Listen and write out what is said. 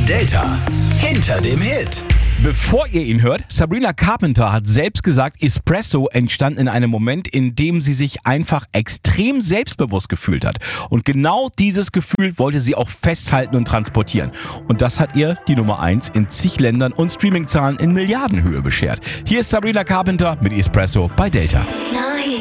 Delta hinter dem Hit. Bevor ihr ihn hört, Sabrina Carpenter hat selbst gesagt, Espresso entstand in einem Moment, in dem sie sich einfach extrem selbstbewusst gefühlt hat. Und genau dieses Gefühl wollte sie auch festhalten und transportieren. Und das hat ihr die Nummer 1 in zig Ländern und Streamingzahlen in Milliardenhöhe beschert. Hier ist Sabrina Carpenter mit Espresso bei Delta.